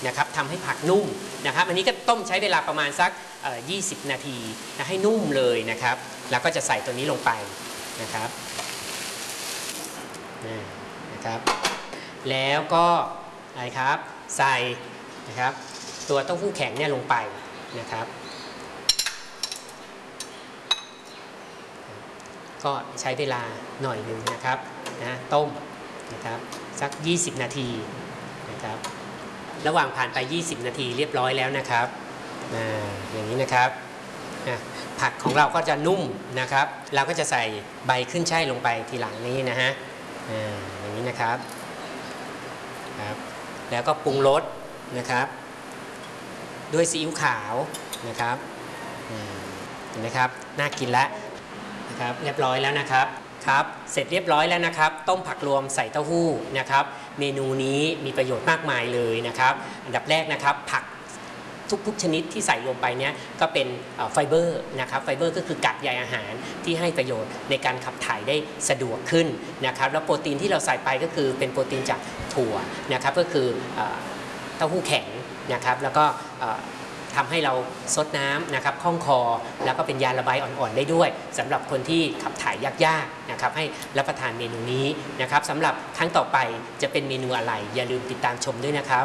นะครับทำให้ผักนุ่มนะครับอันนี้ก็ต้มใช้เวลาประมาณสัก20 นาทีนะให้นุ่มเลยนะครับแล้วก็จะใส่ตัวนี้ลงไปนะครับนะครับแล้วก็อะไรครับใส่นะครับตัวเต้าหู้แข็งเนี่ยลงไปนะครับก็ใช้เวลาหน่อยหนึ่งนะครับนะต้มนะครับสัก20 นาทีนะครับระหว่างผ่านไป20 นาทีเรียบร้อยแล้วนะครับอย่างนี้นะครับผักของเราก็จะนุ่มนะครับเราก็จะใส่ใบขึ้นช่ายลงไปทีหลังนี้นะฮะอย่างนี้นะครับแล้วก็ปรุงรสนะครับด้วยซีอิ๊วขาวนะครับเห็นไหมครับน่ากินแล้วนะครับเรียบร้อยแล้วนะครับครับเสร็จเรียบร้อยแล้วนะครับต้มผักรวมใส่เต้าหู้นะครับเมนูนี้มีประโยชน์มากมายเลยนะครับอันดับแรกนะครับผักทุกชนิดที่ใส่ลงไปเนี้ยก็เป็นไฟเบอร์นะครับไฟเบอร์ก็คือกักใยอาหารที่ให้ประโยชน์ในการขับถ่ายได้สะดวกขึ้นนะครับแล้วโปรตีนที่เราใส่ไปก็คือเป็นโปรตีนจากถั่วนะครับก็คือเต้าหู้แข็งนะครับแล้วก็ทำให้เราซดน้ำนะครับคล่องคอแล้วก็เป็นยาระบายอ่อนๆได้ด้วยสำหรับคนที่ขับถ่ายยากๆนะครับให้รับประทานเมนูนี้นะครับสำหรับครั้งต่อไปจะเป็นเมนูอะไรอย่าลืมติดตามชมด้วยนะครับ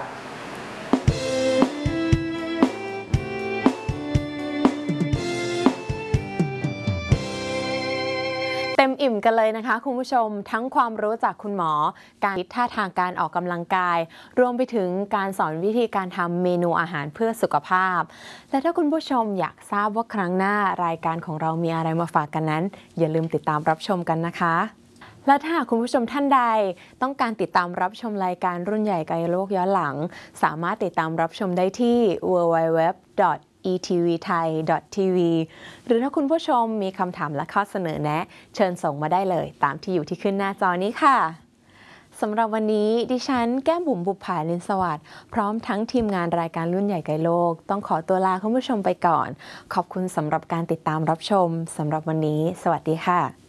เต็มอิ่มกันเลยนะคะคุณผู้ชมทั้งความรู้จากคุณหมอการคิดท่าทางการออกกำลังกายรวมไปถึงการสอนวิธีการทำเมนูอาหารเพื่อสุขภาพและถ้าคุณผู้ชมอยากทราบว่าครั้งหน้ารายการของเรามีอะไรมาฝากกันนั้นอย่าลืมติดตามรับชมกันนะคะและถ้าคุณผู้ชมท่านใดต้องการติดตามรับชมรายการรุ่นใหญ่ไกลโลกย้อนหลังสามารถติดตามรับชมได้ที่ www.etvthai.tv หรือถ้าคุณผู้ชมมีคำถามและข้อเสนอแนะเชิญส่งมาได้เลยตามที่อยู่ที่ขึ้นหน้าจอนี้ค่ะสำหรับวันนี้ดิฉันแก้มบุ๋มบุปผาลินสวัสดิ์พร้อมทั้งทีมงานรายการรุ่นใหญ่ไกลโลกต้องขอตัวลาคุณผู้ชมไปก่อนขอบคุณสำหรับการติดตามรับชมสำหรับวันนี้สวัสดีค่ะ